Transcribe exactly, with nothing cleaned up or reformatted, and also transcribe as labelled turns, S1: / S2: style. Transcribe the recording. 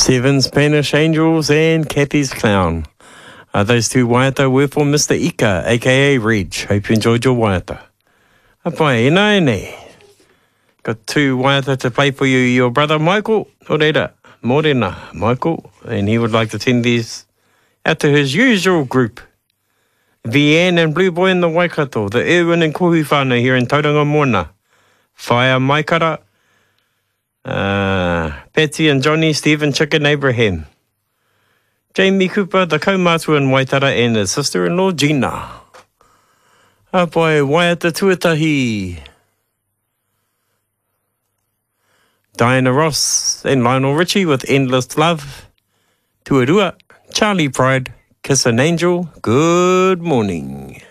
S1: Seven Spanish Angels and Kathy's Clown. Uh, those two waiata were for Mister Ika, a k a. Reg. Hope you enjoyed your waiata. Apai, e nai nei. Got two waiata to play for you. Your brother Michael, Oreda, Morena, Michael, and he would like to send these out to his usual group. Vianne and Blue Boy in the Waikato, the Erwin and Kohi whānau here in Tauranga Mona. Whaia Maikara, uh, Patsy and Johnny, Stephen Chicken Abraham. Jamie Cooper, the kaumātua in Waitara, and his sister-in-law Gina. Apai, waiata tuatahi. Diana Ross and Lionel Richie with Endless Love. Tuarua, Charlie Pride, Kiss an Angel, good morning.